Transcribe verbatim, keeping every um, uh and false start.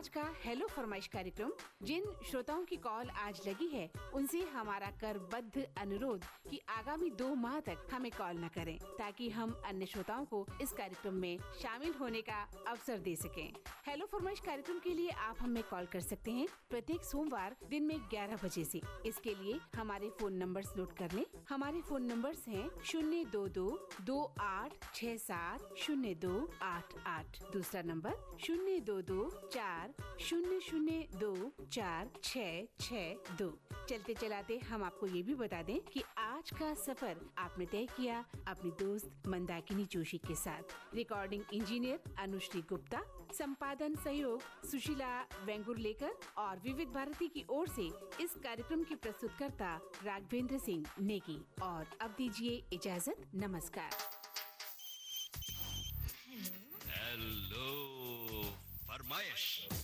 आज का हेलो फरमाइश कार्यक्रम जिन श्रोताओं की कॉल आज लगी है उनसे हमारा करबद्ध अनुरोध कि आगामी दो माह तक हमें कॉल न करें, ताकि हम अन्य श्रोताओं को इस कार्यक्रम में शामिल होने का अवसर दे सकें। हेलो फरमाइश कार्यक्रम के लिए आप हमें कॉल कर सकते हैं प्रत्येक सोमवार दिन में ग्यारह बजे से। इसके लिए हमारे फोन नंबर्स नोट कर लें। हमारे फोन नंबर्स हैं शून्य दो दो दो आठ छः सात शून्य दो आठ आठ। दूसरा नंबर शून्य दो दो चार शून्य शून्य दो चार छः छः दो। चलते चलाते हम आपको ये भी बता दें कि आज का सफर आपने तय किया अपनी दोस्त मंदाकिनी जोशी के साथ। रिकॉर्डिंग इंजीनियर अनुश्री गुप्ता, संपादन सहयोग सुशीला वेंगुर्लेकर और विविध भारती की ओर से इस कार्यक्रम की प्रस्तुतकर्ता राघवेंद्र सिंह नेगी। और अब दीजिए इजाजत, नमस्कार। हेलो फरमाइश।